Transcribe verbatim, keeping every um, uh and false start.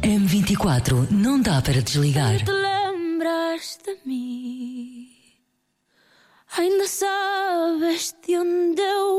M vinte e quatro não dá para desligar. Te lembras de mim? Ainda sabes de onde eu